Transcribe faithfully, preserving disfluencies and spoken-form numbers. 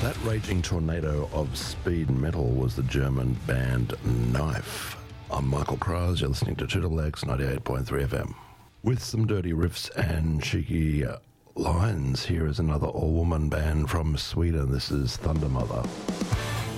That raging tornado of speed metal was the German band Knife. I'm Michael Krause, you're listening to two X ninety-eight point three F M. With some dirty riffs and cheeky lines, here is another all-woman band from Sweden. This is Thunder Mother.